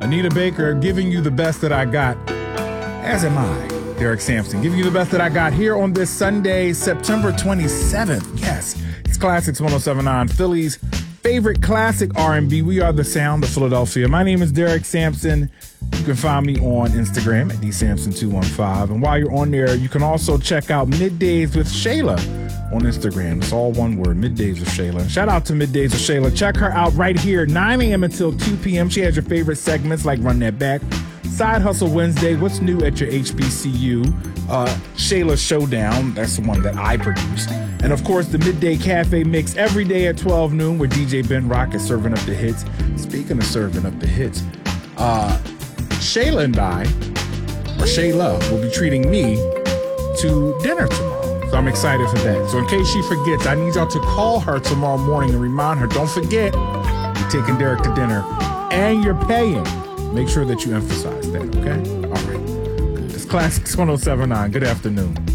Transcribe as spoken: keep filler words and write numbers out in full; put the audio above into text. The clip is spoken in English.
Anita Baker giving you the best that I got, as am I, Derek Sampson, giving you the best that I got here on this Sunday, September twenty-seventh. Yes, it's Classics one oh seven point nine, Philly's favorite classic R and B. We are the sound of Philadelphia. My name is Derek Sampson. You can find me on Instagram at d sampson two one five. And while you're on there, you can also check out Middays with Shayla on Instagram. It's all one word, Middays with Shayla. Shout out to Middays with Shayla. Check her out right here, nine a.m. until two p.m. She has your favorite segments like Run That Back, Side Hustle Wednesday, What's New at Your H B C U, uh, Shayla Showdown, that's the one that I produced. And of course, the Midday Cafe Mix every day at twelve noon where D J Ben Rock is serving up the hits. Speaking of serving up the hits, uh, Shayla and I, or Shayla, will be treating me to dinner tomorrow. So I'm excited for that. So in case she forgets, I need y'all to call her tomorrow morning and remind her, don't forget, you're taking Derek to dinner and you're paying. Make sure that you emphasize that, okay? All right. Good. It's Classics one oh seven point nine. Good afternoon.